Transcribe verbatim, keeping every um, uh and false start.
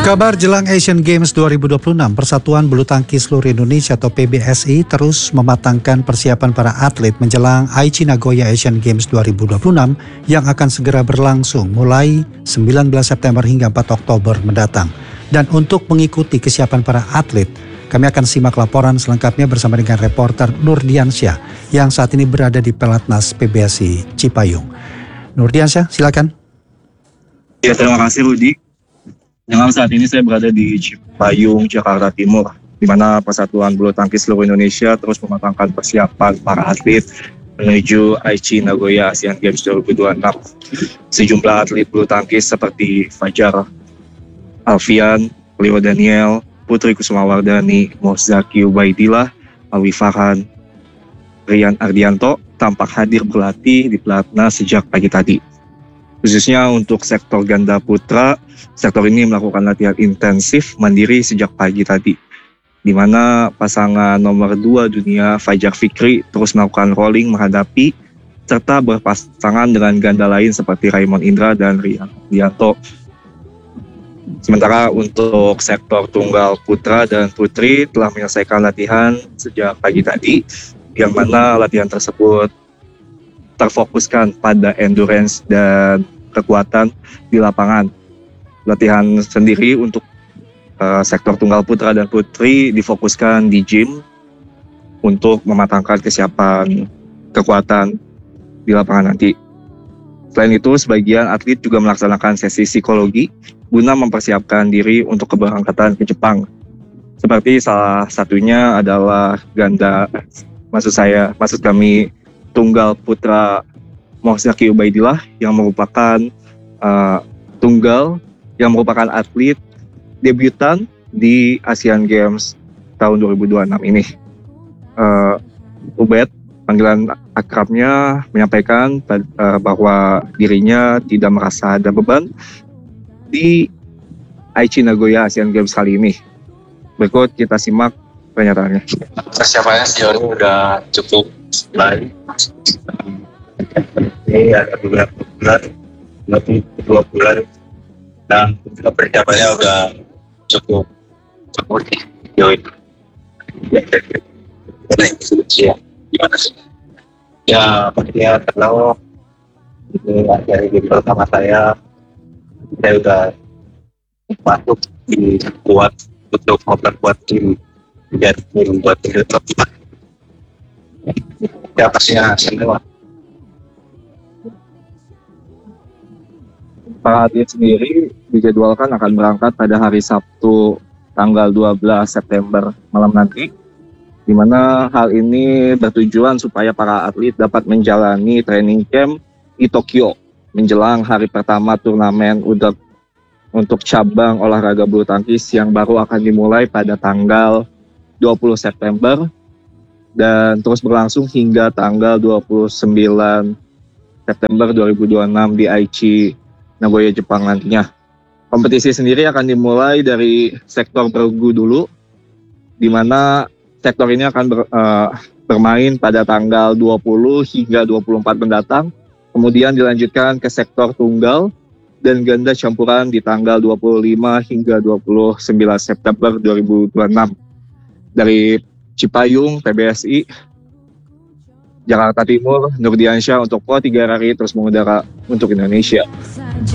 Kabar jelang Asian Games dua ribu dua puluh enam, Persatuan Bulu Tangkis Seluruh Indonesia atau P B S I terus mematangkan persiapan para atlet menjelang Aichi Nagoya Asian Games dua ribu dua puluh enam yang akan segera berlangsung mulai sembilan belas September hingga empat Oktober mendatang. Dan untuk mengikuti kesiapan para atlet, kami akan simak laporan selengkapnya bersama dengan reporter Nurdiansyah yang saat ini berada di Pelatnas P B S I Cipayung. Nurdiansyah, silakan. Ya, terima kasih Rudi. Yang saat ini saya berada di Cipayung, Jakarta Timur, di mana Persatuan Bulu Tangkis Seluruh Indonesia terus mematangkan persiapan para atlet menuju Aichi Nagoya Asian Games dua ribu dua puluh enam. Sejumlah atlet bulu tangkis seperti Fajar Alfian, Leo Daniel, Putri Kusumawardani, Mozaki Ubaidillah, Alwi Farhan, Rian Ardianto tampak hadir berlatih di Pelatnas sejak pagi tadi. Khususnya untuk sektor ganda putra, sektor ini melakukan latihan intensif mandiri sejak pagi tadi, di mana pasangan nomor dua dunia Fajar Fikri terus melakukan rolling menghadapi serta berpasangan dengan ganda lain seperti Raymond Indra dan Rian Ardianto. Sementara untuk sektor tunggal putra dan putri telah menyelesaikan latihan sejak pagi tadi, yang mana latihan tersebut terfokuskan pada endurance dan kekuatan di lapangan. Latihan sendiri untuk uh, sektor tunggal putra dan putri difokuskan di gym untuk mematangkan kesiapan kekuatan di lapangan nanti. Selain itu, sebagian atlet juga melaksanakan sesi psikologi guna mempersiapkan diri untuk keberangkatan ke Jepang. Seperti salah satunya adalah ganda, maksud saya, maksud kami tunggal putra Mozaki Ubaidillah yang merupakan uh, tunggal yang merupakan atlet debutan di Asian Games tahun dua ribu dua puluh enam ini. Uh, Ubed, panggilan akrabnya, menyampaikan uh, bahwa dirinya tidak merasa ada beban di Aichi Nagoya Asian Games kali ini. Berikut kita simak pernyataannya. Persiapannya sejauh ini udah cukup baik. Ini ada beberapa bulan, lebih dua bulan, dan juga persiapannya udah cukup cukup sejauh ini. Ya, gimana sih? Ya, pastinya kenal. Ini dari game pertama saya, saya udah masuk di kuat untuk memperkuat tim dan membuat tim tetap. Ya, pastinya senang. Para atlet sendiri dijadwalkan akan berangkat pada hari Sabtu tanggal dua belas September malam nanti, di mana hal ini bertujuan supaya para atlet dapat menjalani training camp di Tokyo menjelang hari pertama turnamen untuk untuk cabang olahraga bulu tangkis yang baru akan dimulai pada tanggal dua puluh September dan terus berlangsung hingga tanggal dua puluh sembilan September dua ribu dua puluh enam di Aichi Nagoya, Jepang nantinya. Kompetisi sendiri akan dimulai dari sektor perunggu dulu, di mana sektor ini akan ber, uh, bermain pada tanggal dua puluh hingga dua puluh empat mendatang, kemudian dilanjutkan ke sektor tunggal dan ganda campuran di tanggal dua puluh lima hingga dua puluh sembilan September dua ribu dua puluh enam. Dari Cipayung, P B S I Jakarta Timur, Nurdiansyah untuk Po tiga hari terus mengudara untuk Indonesia.